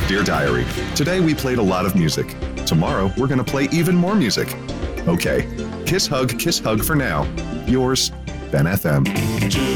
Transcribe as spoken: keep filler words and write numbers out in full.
Dear Diary, today we played a lot of music. Tomorrow we're going to play even more music. Okay, kiss, hug, kiss, hug for now. Yours, Ben F M.